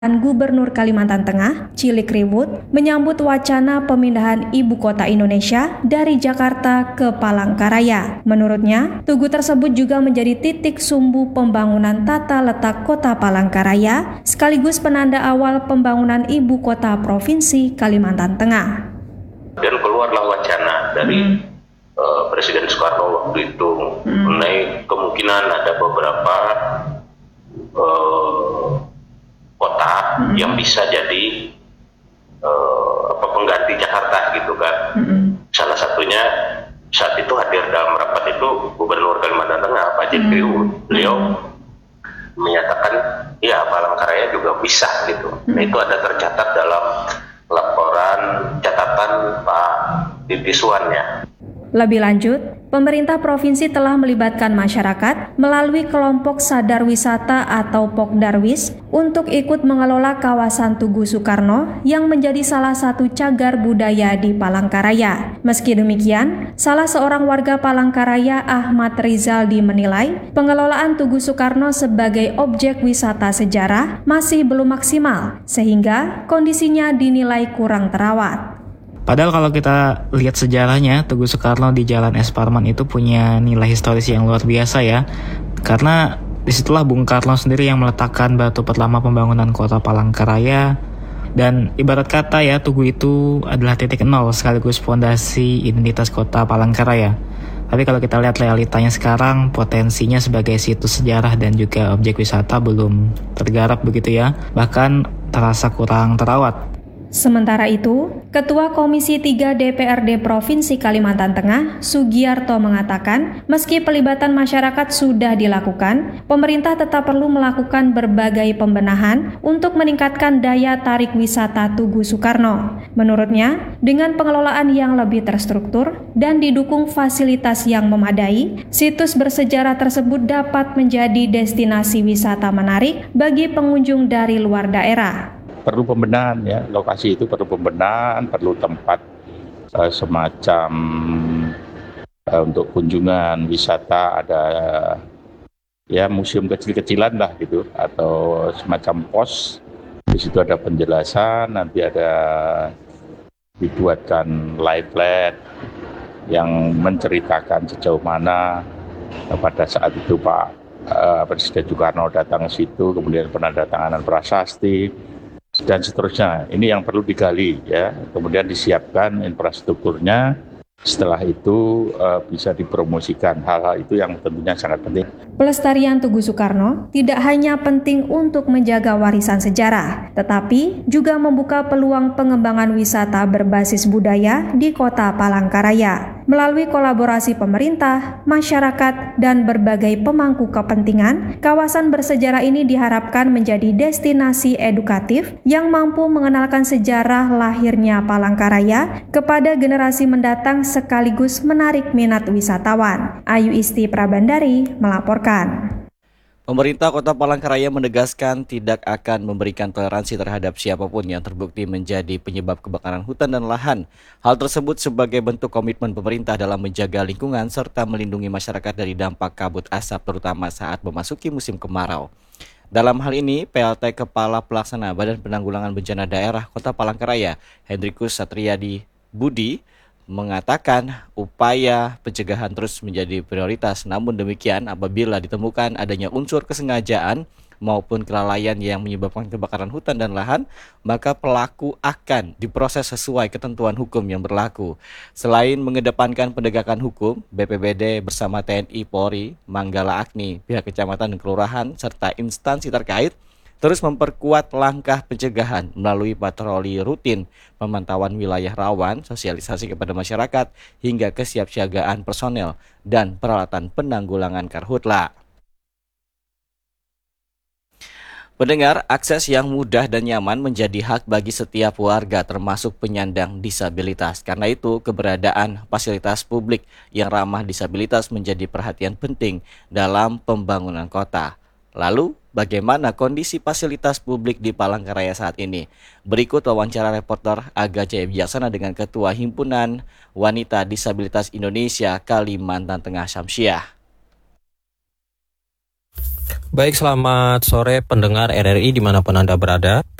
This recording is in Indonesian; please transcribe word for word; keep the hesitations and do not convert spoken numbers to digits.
Gubernur Kalimantan Tengah, Cilik Riwut, menyambut wacana pemindahan ibu kota Indonesia dari Jakarta ke Palangkaraya. Menurutnya, tugu tersebut juga menjadi titik sumbu pembangunan tata letak kota Palangkaraya, sekaligus penanda awal pembangunan ibu kota Provinsi Kalimantan Tengah. Dan keluarlah wacana dari hmm. uh, Presiden Soekarno waktu itu hmm. mengenai kemungkinan ada beberapa uh, kota hmm. yang bisa jadi uh, apa pengganti Jakarta gitu kan. Hmm. Salah satunya saat itu hadir dalam rapat itu Gubernur Kalimantan Tengah Pak Cilik Riwut. Hmm. Beliau menyatakan ya Palangkaraya juga bisa gitu. Hmm. Nah, itu ada tercatat dalam laporan catatan Pak Titisuannya. Lebih lanjut, pemerintah provinsi telah melibatkan masyarakat melalui kelompok sadar wisata atau Pokdarwis untuk ikut mengelola kawasan Tugu Soekarno yang menjadi salah satu cagar budaya di Palangkaraya. Meski demikian, salah seorang warga Palangkaraya, Ahmad Rizaldi, menilai pengelolaan Tugu Soekarno sebagai objek wisata sejarah masih belum maksimal, sehingga kondisinya dinilai kurang terawat. Padahal kalau kita lihat sejarahnya, Tugu Soekarno di Jalan Es Parman itu punya nilai historis yang luar biasa ya. Karena disitulah Bung Karno sendiri yang meletakkan batu pertama pembangunan kota Palangkaraya. Dan ibarat kata ya, Tugu itu adalah titik nol sekaligus fondasi identitas kota Palangkaraya. Tapi kalau kita lihat realitanya sekarang, potensinya sebagai situs sejarah dan juga objek wisata belum tergarap begitu ya. Bahkan terasa kurang terawat. Sementara itu, Ketua Komisi tiga D P R D Provinsi Kalimantan Tengah, Sugiarto, mengatakan meski pelibatan masyarakat sudah dilakukan, pemerintah tetap perlu melakukan berbagai pembenahan untuk meningkatkan daya tarik wisata Tugu Soekarno. Menurutnya, dengan pengelolaan yang lebih terstruktur dan didukung fasilitas yang memadai, situs bersejarah tersebut dapat menjadi destinasi wisata menarik bagi pengunjung dari luar daerah. Perlu pembenahan ya, lokasi itu perlu pembenahan, perlu tempat uh, semacam uh, untuk kunjungan wisata, ada uh, ya museum kecil-kecilan lah gitu, atau semacam pos. Di situ ada penjelasan, nanti ada dibuatkan live flat yang menceritakan sejauh mana uh, pada saat itu Pak uh, Presiden Soekarno datang ke situ, kemudian penandatanganan prasasti dan seterusnya. Ini yang perlu digali ya, kemudian disiapkan infrastrukturnya. Setelah itu uh, bisa dipromosikan. Hal-hal itu yang tentunya sangat penting. Pelestarian Tugu Soekarno tidak hanya penting untuk menjaga warisan sejarah, tetapi juga membuka peluang pengembangan wisata berbasis budaya di kota Palangkaraya. Melalui kolaborasi pemerintah, masyarakat, dan berbagai pemangku kepentingan, kawasan bersejarah ini diharapkan menjadi destinasi edukatif yang mampu mengenalkan sejarah lahirnya Palangkaraya kepada generasi mendatang sekaligus menarik minat wisatawan. Ayu Isti Prabandari melaporkan. Pemerintah Kota Palangkaraya menegaskan tidak akan memberikan toleransi terhadap siapapun yang terbukti menjadi penyebab kebakaran hutan dan lahan. Hal tersebut sebagai bentuk komitmen pemerintah dalam menjaga lingkungan serta melindungi masyarakat dari dampak kabut asap terutama saat memasuki musim kemarau. Dalam hal ini, P L T Kepala Pelaksana Badan Penanggulangan Bencana Daerah Kota Palangkaraya, Hendrikus Satriadi Budi, mengatakan upaya pencegahan terus menjadi prioritas. Namun demikian, apabila ditemukan adanya unsur kesengajaan maupun kelalaian yang menyebabkan kebakaran hutan dan lahan, maka pelaku akan diproses sesuai ketentuan hukum yang berlaku. Selain mengedepankan penegakan hukum, B P B D bersama T N I, Polri, Manggala Agni, pihak kecamatan dan kelurahan, serta instansi terkait terus memperkuat langkah pencegahan melalui patroli rutin, pemantauan wilayah rawan, sosialisasi kepada masyarakat, hingga kesiapsiagaan personel dan peralatan penanggulangan karhutla. Pendengar, akses yang mudah dan nyaman menjadi hak bagi setiap warga termasuk penyandang disabilitas. Karena itu, keberadaan fasilitas publik yang ramah disabilitas menjadi perhatian penting dalam pembangunan kota. Lalu, bagaimana kondisi fasilitas publik di Palangkaraya saat ini? Berikut wawancara reporter Aga Jaya Bijaksana dengan Ketua Himpunan Wanita Disabilitas Indonesia Kalimantan Tengah, Syamsiah. Baik, selamat sore pendengar R R I dimanapun Anda berada.